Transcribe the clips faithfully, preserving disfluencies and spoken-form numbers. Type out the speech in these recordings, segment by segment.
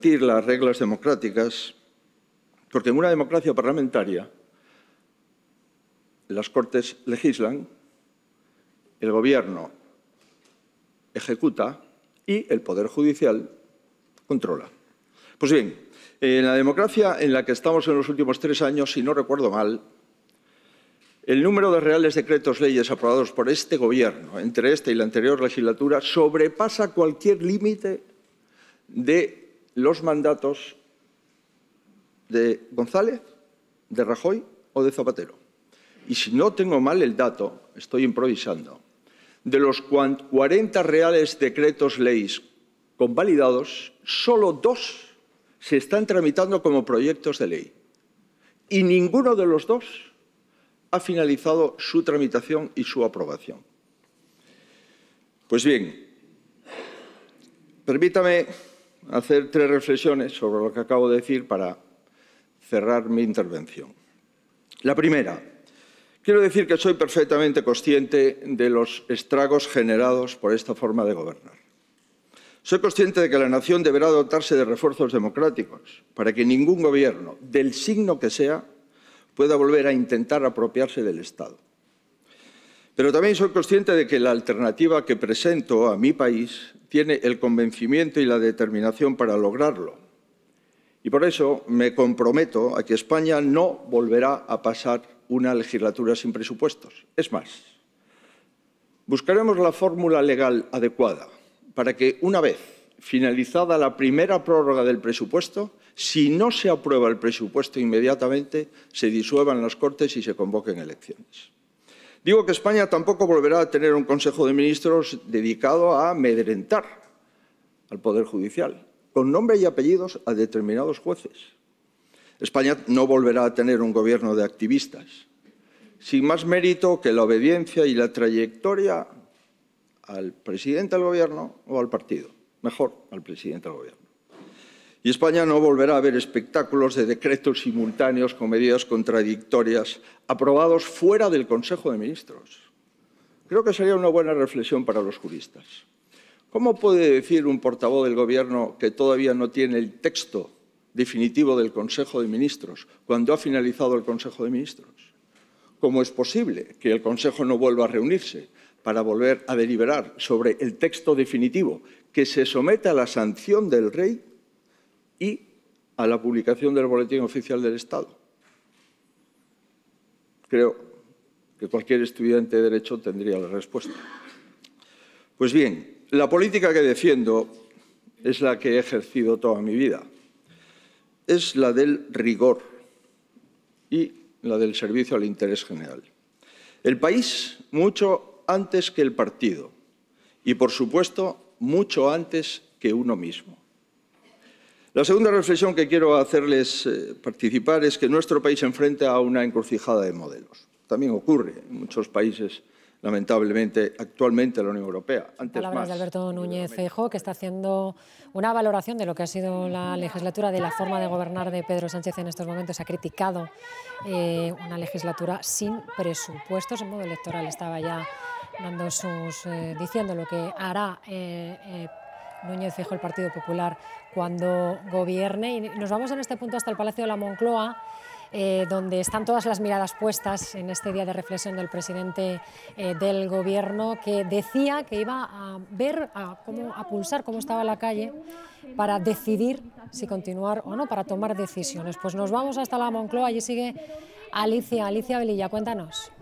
las reglas democráticas, porque en una democracia parlamentaria las Cortes legislan, el Gobierno ejecuta y el Poder Judicial controla. Pues bien, en la democracia en la que estamos en los últimos tres años, si no recuerdo mal, el número de reales decretos leyes aprobados por este Gobierno, entre esta y la anterior legislatura, sobrepasa cualquier límite de los mandatos de González, de Rajoy o de Zapatero. Y si no tengo mal el dato, estoy improvisando, de los cuarenta reales decretos leyes convalidados, solo dos se están tramitando como proyectos de ley. Y ninguno de los dos ha finalizado su tramitación y su aprobación. Pues bien, permítame hacer tres reflexiones sobre lo que acabo de decir para cerrar mi intervención. La primera, quiero decir que soy perfectamente consciente de los estragos generados por esta forma de gobernar. Soy consciente de que la nación deberá dotarse de refuerzos democráticos para que ningún gobierno, del signo que sea, pueda volver a intentar apropiarse del Estado. Pero también soy consciente de que la alternativa que presento a mi país tiene el convencimiento y la determinación para lograrlo. Y por eso me comprometo a que España no volverá a pasar una legislatura sin presupuestos. Es más, buscaremos la fórmula legal adecuada para que, una vez finalizada la primera prórroga del presupuesto, si no se aprueba el presupuesto inmediatamente, se disuelvan las Cortes y se convoquen elecciones. Digo que España tampoco volverá a tener un Consejo de Ministros dedicado a amedrentar al Poder Judicial, con nombre y apellidos a determinados jueces. España no volverá a tener un gobierno de activistas, sin más mérito que la obediencia y la trayectoria al presidente del Gobierno o al partido. Mejor al presidente del Gobierno. Y España no volverá a ver espectáculos de decretos simultáneos con medidas contradictorias aprobados fuera del Consejo de Ministros. Creo que sería una buena reflexión para los juristas. ¿Cómo puede decir un portavoz del Gobierno que todavía no tiene el texto definitivo del Consejo de Ministros cuando ha finalizado el Consejo de Ministros? ¿Cómo es posible que el Consejo no vuelva a reunirse para volver a deliberar sobre el texto definitivo que se somete a la sanción del Rey y a la publicación del Boletín Oficial del Estado? Creo que cualquier estudiante de Derecho tendría la respuesta. Pues bien, la política que defiendo es la que he ejercido toda mi vida. Es la del rigor y la del servicio al interés general. El país mucho antes que el partido y, por supuesto, mucho antes que uno mismo. La segunda reflexión que quiero hacerles eh, participar es que nuestro país se enfrenta a una encrucijada de modelos. También ocurre en muchos países, lamentablemente, actualmente en la Unión Europea. Antes Palabras más, de Alberto Núñez Feijóo, que está haciendo una valoración de lo que ha sido la legislatura, de la forma de gobernar de Pedro Sánchez en estos momentos. Ha criticado eh, una legislatura sin presupuestos. En modo electoral estaba ya dando sus, eh, diciendo lo que hará eh, eh, Núñez Feijóo, el Partido Popular, cuando gobierne. Y nos vamos en este punto hasta el Palacio de la Moncloa, eh, donde están todas las miradas puestas en este día de reflexión del presidente eh, del Gobierno, que decía que iba a ver, a, cómo, a pulsar cómo estaba la calle para decidir si continuar o no, para tomar decisiones. Pues nos vamos hasta la Moncloa, allí sigue Alicia, Alicia Velilla, cuéntanos.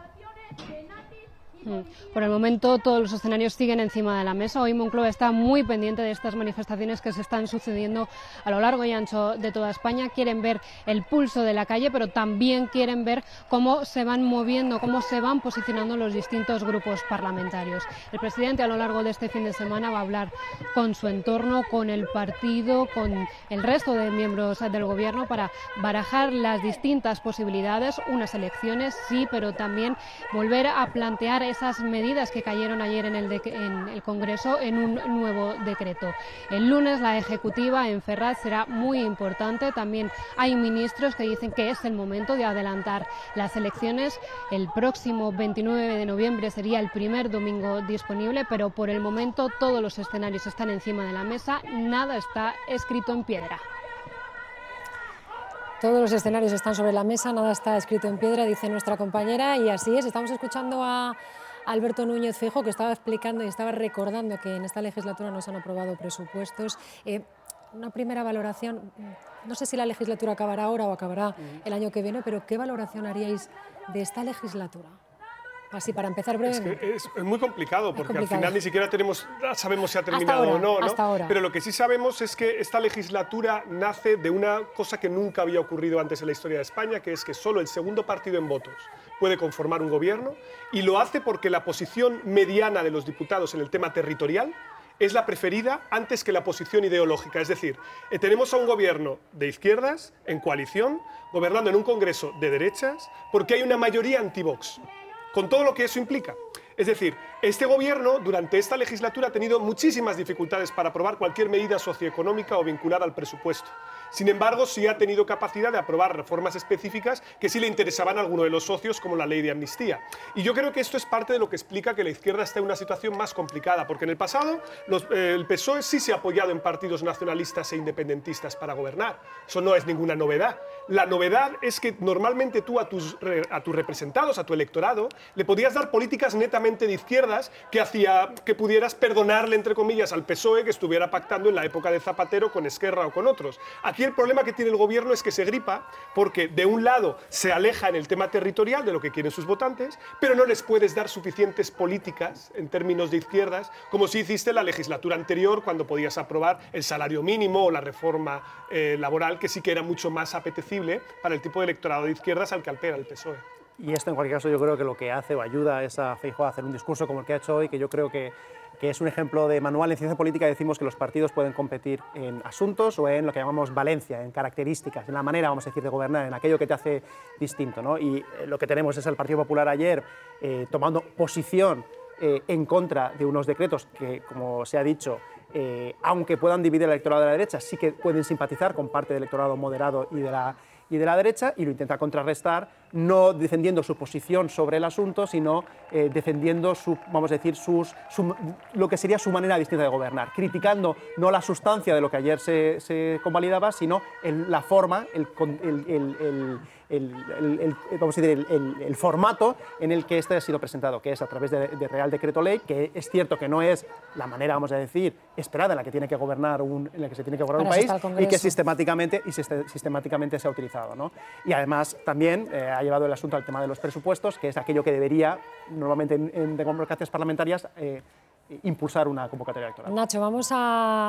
Por el momento todos los escenarios siguen encima de la mesa. Hoy Moncloa está muy pendiente de estas manifestaciones que se están sucediendo a lo largo y ancho de toda España. Quieren ver el pulso de la calle, pero también quieren ver cómo se van moviendo, cómo se van posicionando los distintos grupos parlamentarios. El presidente a lo largo de este fin de semana va a hablar con su entorno, con el partido, con el resto de miembros del Gobierno para barajar las distintas posibilidades, unas elecciones sí, pero también volver a plantear esas medidas que cayeron ayer en el, de, en el Congreso en un nuevo decreto. El lunes la ejecutiva en Ferraz será muy importante. También hay ministros que dicen que es el momento de adelantar las elecciones. El próximo veintinueve de noviembre sería el primer domingo disponible, pero por el momento todos los escenarios están encima de la mesa, nada está escrito en piedra. Todos los escenarios están sobre la mesa, nada está escrito en piedra, dice nuestra compañera, y así es. Estamos escuchando a Alberto Núñez Feijóo, que estaba explicando y estaba recordando que en esta legislatura no se han aprobado presupuestos. Eh, una primera valoración, no sé si la legislatura acabará ahora o acabará el año que viene, pero ¿qué valoración haríais de esta legislatura? Así, para empezar brevemente. Es que es, es muy complicado, porque complicado. al final ni siquiera tenemos, sabemos si ha terminado ahora, o no, ¿no? hasta ahora. Pero lo que sí sabemos es que esta legislatura nace de una cosa que nunca había ocurrido antes en la historia de España, que es que solo el segundo partido en votos puede conformar un gobierno, y lo hace porque la posición mediana de los diputados en el tema territorial es la preferida antes que la posición ideológica. Es decir, eh, tenemos a un gobierno de izquierdas, en coalición, gobernando en un Congreso de derechas, porque hay una mayoría anti-Vox, con todo lo que eso implica. Es decir, este gobierno durante esta legislatura ha tenido muchísimas dificultades para aprobar cualquier medida socioeconómica o vinculada al presupuesto. Sin embargo, sí ha tenido capacidad de aprobar reformas específicas que sí le interesaban a alguno de los socios, como la ley de amnistía. Y yo creo que esto es parte de lo que explica que la izquierda está en una situación más complicada, porque en el pasado los, eh, el P S O E sí se ha apoyado en partidos nacionalistas e independentistas para gobernar. Eso no es ninguna novedad. La novedad es que normalmente tú a tus, a tus representados, a tu electorado, le podías dar políticas netamente de izquierdas que hacía que pudieras perdonarle, entre comillas, al P S O E que estuviera pactando en la época de Zapatero con Esquerra o con otros. Aquí el problema que tiene el gobierno es que se gripa porque de un lado se aleja en el tema territorial de lo que quieren sus votantes, pero no les puedes dar suficientes políticas en términos de izquierdas como si hiciste en la legislatura anterior, cuando podías aprobar el salario mínimo o la reforma eh, laboral, que sí que era mucho más apetecible para el tipo de electorado de izquierdas al que altera el P S O E. Y esto, en cualquier caso, yo creo que lo que hace o ayuda es a Feijóo a hacer un discurso como el que ha hecho hoy, que yo creo que, que es un ejemplo de manual en ciencia política. Decimos que los partidos pueden competir en asuntos o en lo que llamamos valencia, en características, en la manera, vamos a decir, de gobernar, en aquello que te hace distinto, ¿no? Y eh, lo que tenemos es el Partido Popular ayer eh, tomando posición eh, en contra de unos decretos que, como se ha dicho, eh, aunque puedan dividir el electorado de la derecha, sí que pueden simpatizar con parte del electorado moderado y de la y de la derecha, y lo intenta contrarrestar, no defendiendo su posición sobre el asunto, sino eh, defendiendo su, vamos a decir, sus, su, lo que sería su manera distinta de gobernar, criticando no la sustancia de lo que ayer se, se convalidaba, sino el, la forma, el, el, el, el El, el, el, vamos a decir, el, el, el formato en el que este ha sido presentado, que es a través de, de Real Decreto Ley, que es cierto que no es la manera, vamos a decir, esperada en la que tiene que gobernar un, en la que se tiene que gobernar un país, y que sistemáticamente, y sistemáticamente se ha utilizado, ¿no? Y además también eh, ha llevado el asunto al tema de los presupuestos, que es aquello que debería, normalmente en, en democracias parlamentarias, eh, impulsar una convocatoria electoral. Nacho, vamos a,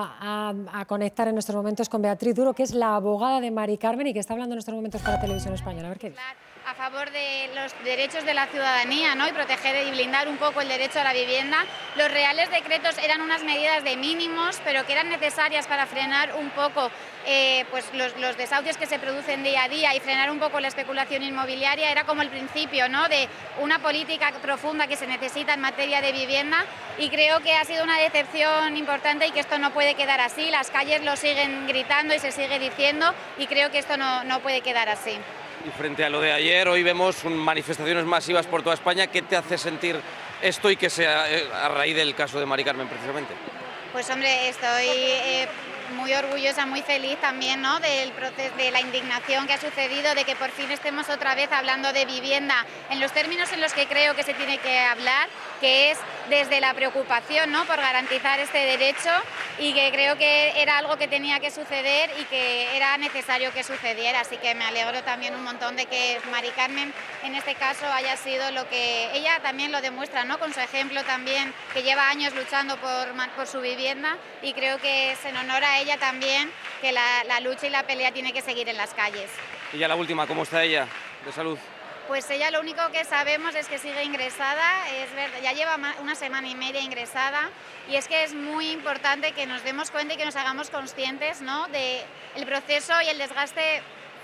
a, a conectar en estos momentos con Beatriz Duro, que es la abogada de Mari Carmen y que está hablando en estos momentos para Televisión Española. A ver qué dice. A favor de los derechos de la ciudadanía, ¿no? Y proteger y blindar un poco el derecho a la vivienda. Los reales decretos eran unas medidas de mínimos, pero que eran necesarias para frenar un poco eh, pues los, los desahucios que se producen día a día y frenar un poco la especulación inmobiliaria. Era como el principio, ¿no? De una política profunda que se necesita en materia de vivienda, y creo que ha sido una decepción importante y que esto no puede quedar así. Las calles lo siguen gritando y se sigue diciendo, y creo que esto no, no puede quedar así. Y frente a lo de ayer, hoy vemos manifestaciones masivas por toda España. ¿Qué te hace sentir esto y que sea a raíz del caso de Mari Carmen, precisamente? Pues hombre, estoy eh, muy orgullosa, muy feliz también, ¿no? Del proceso, de la indignación que ha sucedido, de que por fin estemos otra vez hablando de vivienda en los términos en los que creo que se tiene que hablar, que es desde la preocupación, ¿no? Por garantizar este derecho, y que creo que era algo que tenía que suceder y que era necesario que sucediera. Así que me alegro también un montón de que Mari Carmen en este caso haya sido lo que ella también lo demuestra, ¿no? Con su ejemplo también, que lleva años luchando por, por su vivienda, y creo que es en honor a ella también que la, la lucha y la pelea tiene que seguir en las calles. Y ya la última, ¿cómo está ella de salud? Pues ella, lo único que sabemos es que sigue ingresada, es verdad, ya lleva una semana y media ingresada, y es que es muy importante que nos demos cuenta y que nos hagamos conscientes, ¿no? De el proceso y el desgaste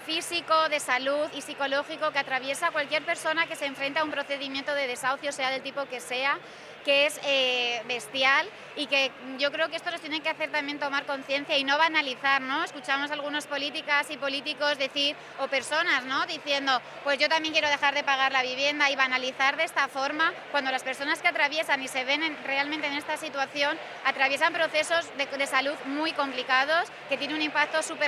físico, de salud y psicológico que atraviesa cualquier persona que se enfrenta a un procedimiento de desahucio, sea del tipo que sea, que es eh, bestial y que yo creo que esto nos tiene que hacer también tomar conciencia y no banalizar, ¿no? Escuchamos a algunas políticas y políticos decir, o personas, ¿no? Diciendo, pues yo también quiero dejar de pagar la vivienda y banalizar de esta forma cuando las personas que atraviesan y se ven en, realmente en esta situación atraviesan procesos de, de salud muy complicados que tienen un impacto súper